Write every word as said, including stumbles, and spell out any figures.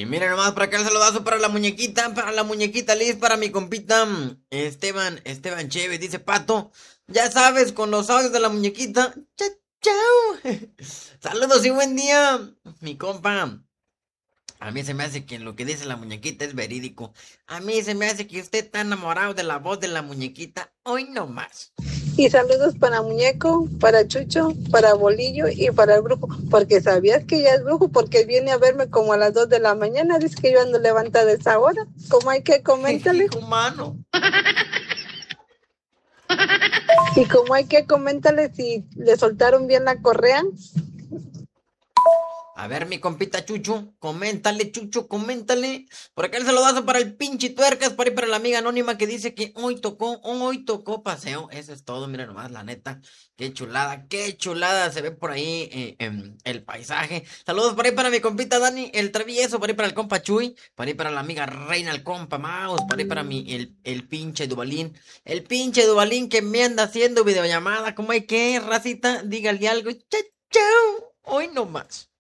Y miren nomás, para acá el saludazo para la muñequita, para la muñequita Liz, para mi compita mm, Esteban, Esteban Chévez, dice Pato. Ya sabes, con los audios de la muñequita. Chao, chao. Saludos y buen día, mi compa. A mí se me hace que lo que dice la muñequita es verídico. A mí se me hace que usted está enamorado de la voz de la muñequita. Hoy no más. Y saludos para Muñeco, para Chucho, para Bolillo y para el brujo, porque sabías que ya es brujo, porque viene a verme como a las dos de la mañana, dice que yo ando levantada a esa hora, como hay que coméntale. Humano. Y como hay que coméntale si le soltaron bien la correa. A ver, mi compita Chucho, coméntale, Chucho, coméntale. Por acá el saludazo para el pinche tuercas, para ir para la amiga anónima que dice que hoy tocó, hoy tocó paseo. Eso es todo, mira nomás, la neta. Qué chulada, qué chulada se ve por ahí eh, em, el paisaje. Saludos por ahí para mi compita Dani, el travieso, para ir para el compa Chuy, para ir para la amiga Reina, el compa Maus, para ir para mi, el, el pinche Dubalín. El pinche Dubalín que me anda haciendo videollamada. ¿Cómo hay que, racita? Dígale algo. Chao, chao. Hoy nomás.